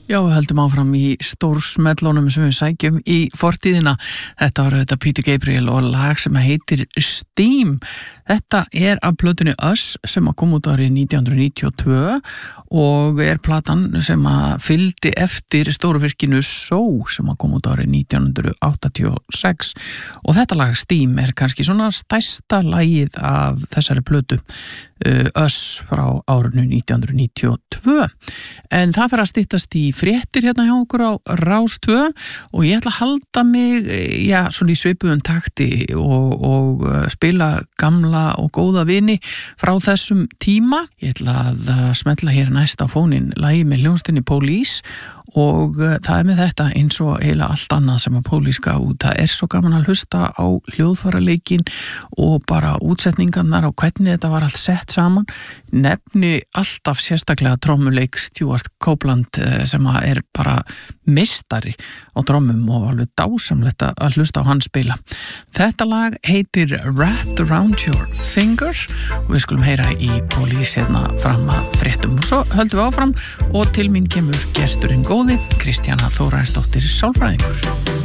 Já, við höldum áfram í stórsmellunum sem við sækjum í fortíðina. Þetta var auðvitað Peter Gabriel og lag sem heitir Steam. Þetta af plötunni Us sem kom út árið 1992 og platan sem fylgdi eftir stórvirkinu So sem kom út árið 1986 og þetta lag Steam kannski svona stærsta lagið af þessari plötu Us frá árinu 1992 en það fyrir að styttast í fréttir hérna hjá okkur á Rás 2 og ég ætla að halda mig svona í svipuðum takti og spila gamla og góða vini frá þessum tíma. Ég ætla að smetla hér næst á fónin lagi með hljómsveitinni Police og það með þetta eins og eiginlega allt annað sem að Police gaf út. Það svo gaman að hlusta á hljóðfæraleikin og bara útsetningarnar og hvernig þetta var allt sett saman. Nefni alltaf sérstaklega trommuleik Stuart Copeland sem bara mistari á trommum og alveg dásamlegt að hlusta á hann spila. Þetta lag heitir Wrapped Around Your Finger og við skulum heyra í Police hérna fram að fréttum og svo höldum við áfram og til mín kemur gesturinn góði Kristjana Þórarinsdóttir sálfræðingur.